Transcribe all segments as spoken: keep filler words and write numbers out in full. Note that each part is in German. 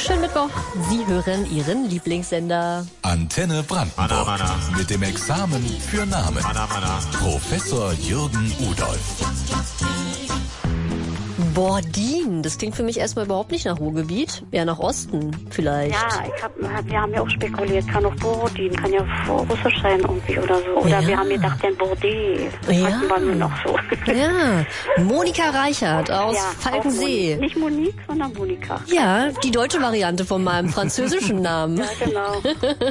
Schönen Mittwoch. Sie hören Ihren Lieblingssender. Antenne Brandenburg. Mana, mana. Mit dem Examen für Namen. Mana, mana. Professor Jürgen Udolph. Bordin, das klingt für mich erstmal überhaupt nicht nach Ruhrgebiet, eher nach Osten vielleicht. Ja, ich hab, wir haben ja auch spekuliert, kann auch Borodin, kann ja russisch sein irgendwie oder so. Oder Ja. wir haben gedacht, den Bordet. Das Ja. hatten wir nur noch so. Ja, Monika Reichert aus Ja, Falkensee. auch Moni- Nicht Monique, sondern Monika. Ja, die deutsche Variante von meinem französischen Namen. Ja, genau.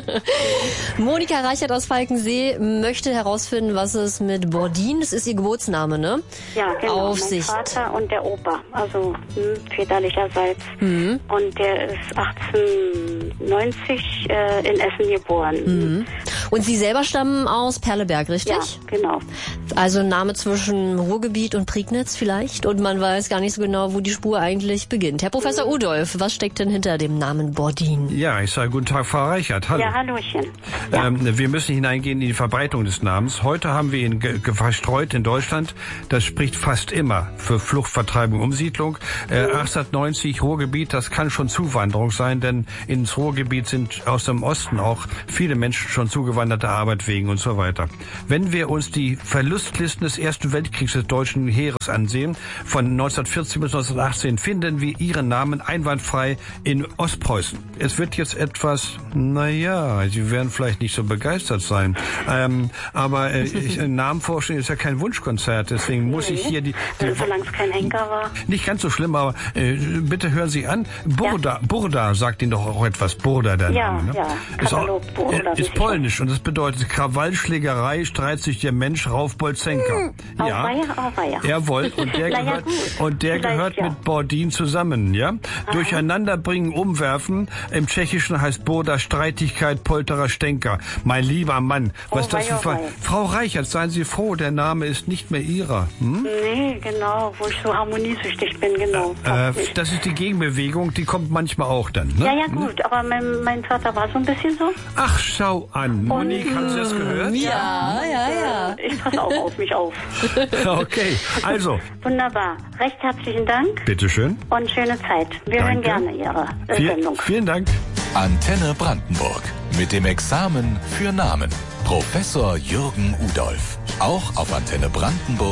Monika Reichert aus Falkensee möchte herausfinden, was es mit Bordin, das ist ihr Geburtsname, ne? Ja, genau. Auf mein sich. Vater und der Opa, also hm, väterlicherseits. Mhm. Und der ist achtzehnhundertneunzig äh, in Essen geboren. Mhm. Und Sie selber stammen aus Perleberg, richtig? Ja, genau. Also ein Name zwischen Ruhrgebiet und Prignitz vielleicht? Und man weiß gar nicht so genau, wo die Spur eigentlich beginnt. Herr Professor Mhm. Udolph, was steckt denn hinter dem Namen Bordin? Ja, ich sage guten Tag, Frau Reichert. Hallo. Ja, Hallöchen. Ja. Ähm, wir müssen hineingehen in die Verbreitung des Namens. Heute haben wir ihn ge ge verstreut in Deutschland. Das spricht fast immer für Flucht, Vertreibung, Umsiedlung. Äh, achtzehnhundertneunzig Ruhrgebiet, das kann schon Zuwanderung sein, denn ins Ruhrgebiet sind aus dem Osten auch viele Menschen schon zugewandert, der Arbeit wegen und so weiter. Wenn wir uns die Verlustlisten des Ersten Weltkriegs des deutschen Heeres ansehen, von neunzehnhundertvierzehn bis neunzehnhundertachtzehn, finden wir ihren Namen einwandfrei in Ostpreußen. Es wird jetzt etwas, naja, Sie werden vielleicht nicht so begeistert sein, ähm, aber äh, ich, Namen vorstellen ist ja kein Wunschkonzert, deswegen muss ich hier die... die Also, solange es kein Henker war. nicht ganz so schlimm, aber äh, bitte hören Sie an. Burda, Burda sagt Ihnen doch auch etwas. Burda, der Ja, Name. Ne? ja, Ist, auch, Katalog Burda, äh, weiß ist ich polnisch und das bedeutet Krawallschlägerei, streit sich der Mensch Rauf Bolzenka. Ja, Auweia, auweia. jawohl. Und der Na ja, gehört, gut. und der Vielleicht, gehört ja. mit Bordin zusammen. Ja, Durcheinanderbringen, umwerfen. Im Tschechischen heißt Burda Streitigkeit, Polterer, Stenker. Mein lieber Mann, was Oh, das wei, für oh, Ver- wei. Frau Reichert, seien Sie froh, der Name ist nicht mehr Ihrer. Hm? Nee, genau, wo ich so harmoniesüchtig bin, genau. Äh, Passt nicht. das ist die Gegenbewegung, die kommt manchmal auch dann. Ne? Ja, ja, gut, aber mein, mein Vater war so ein bisschen so. Ach, schau an. Monique, haben Sie das gehört? Ja, ja, ja. Ich passe auch auf mich auf. Okay, also, Wunderbar. Recht herzlichen Dank bitteschön. und schöne Zeit. Wir hören Danke. gerne Ihre äh, Viel, Sendung. vielen Dank. Antenne Brandenburg. Mit dem Examen für Namen. Professor Jürgen Udolph. Auch auf Antenne Brandenburg.